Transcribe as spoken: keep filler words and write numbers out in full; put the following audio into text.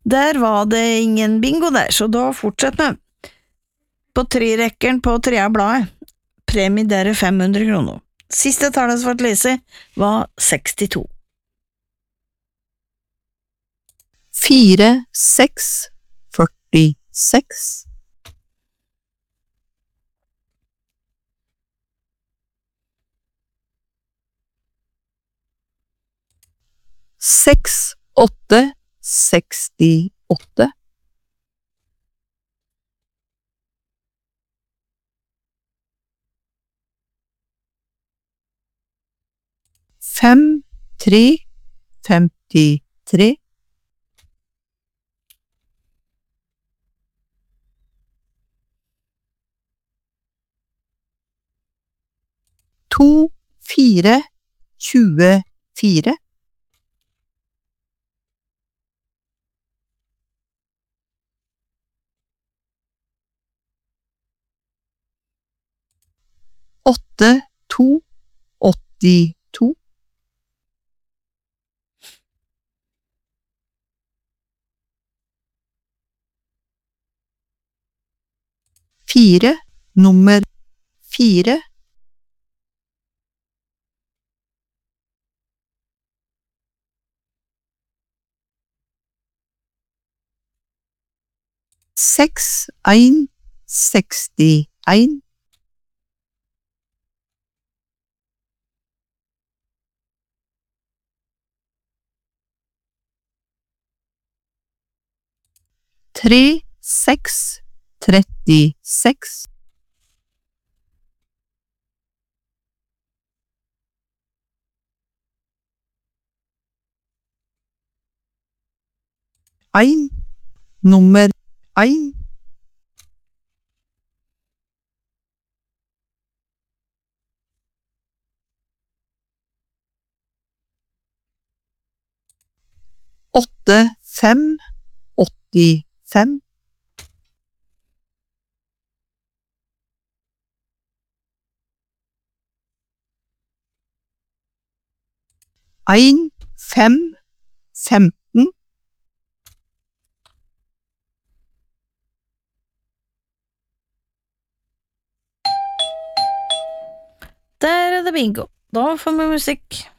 Der var det ingen bingo der, så da fortsetter vi. På trerekkeren på tredje bladet. Premie der er fem hundre kroner. Siste tallet som ble lese var sekstito. Fire, seks, førtiseks. Seks, åtte, sekstiåtte. Fem, tre, femtitre. To, fire, tjuefire. Åtte, to, åttito. Fire, nummer fire. Seks, ein, sekstien. Tre, seks, trettiseks. Ein, nummer ein. Åtte, fem, åttifem. Ein, fem, femten. Der er det bingo. Da får vi musikk.